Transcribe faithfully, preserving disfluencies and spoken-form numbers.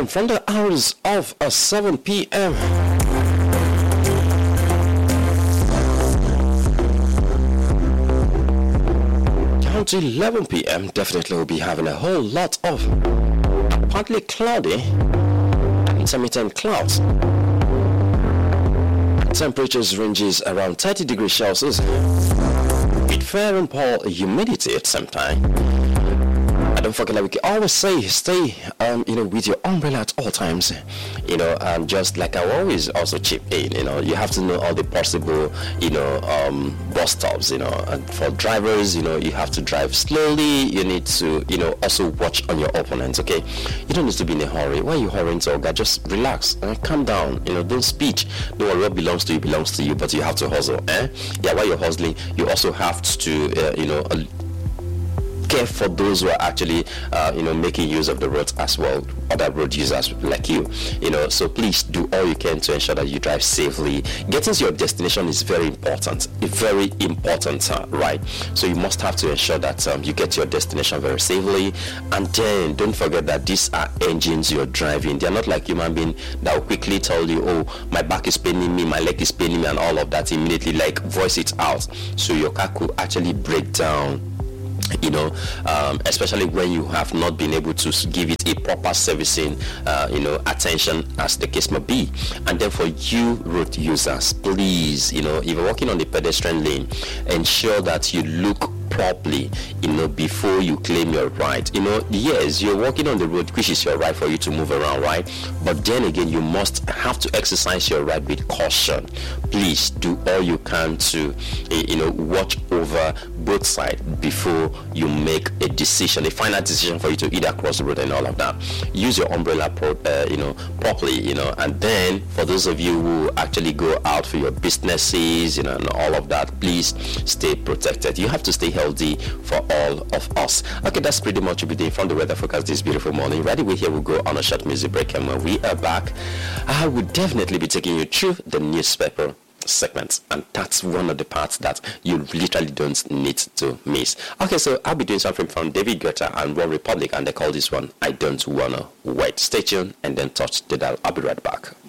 time from the hours of uh, seven p.m. down to eleven p.m. Definitely we'll be having a whole lot of partly cloudy and intermittent clouds. Temperatures ranges around thirty degrees Celsius with fair and poor humidity at some time. And don't forget that we can always say stay um you know with your umbrella at all times, you know, and just like I always also chip in, you know, you have to know all the possible, you know, um bus stops, you know, and for drivers, you know, you have to drive slowly. You need to, you know, also watch on your opponents. Okay, you don't need to be in a hurry. Why are you hurrying to Oga? Just relax and calm down, you know, don't speech. Don't worry, what belongs to you belongs to you, but you have to hustle, eh? Yeah, while you're hustling, you also have to uh, you know uh, care for those who are actually uh, you know making use of the roads as well, other road users like you, you know. So please do all you can to ensure that you drive safely. Getting to your destination is very important, very important, uh, right? So you must have to ensure that um, you get to your destination very safely. And then don't forget that these are engines you're driving. They're not like human being that will quickly tell you, oh, my back is paining me, my leg is paining me, and all of that immediately, like voice it out. So your car could actually break down, you know, um, especially when you have not been able to give it a proper servicing, uh, you know, attention as the case may be. And then for you road users, please, you know, if you're walking on the pedestrian lane, ensure that you look properly, you know, before you claim your right. You know, yes, you're walking on the road, which is your right for you to move around, right? But then again, you must have to exercise your right with caution. Please do all you can to, you know, watch over both sides before you make a decision, a final decision for you to either cross the road and all of that. Use your umbrella, pro, uh, you know, properly, you know. And then for those of you who actually go out for your businesses, you know, and all of that, please stay protected. You have to stay healthy for all of us. Okay, that's pretty much everything from the weather forecast this beautiful morning. Right away here, we'll go on a short music break, and when we are back, I will definitely be taking you through the newspaper segments, and that's one of the parts that you literally don't need to miss. Okay, so I'll be doing something from David Guetta and One Republic, and they call this one I Don't Wanna Wait. Stay tuned and then touch the dial. I'll be right back.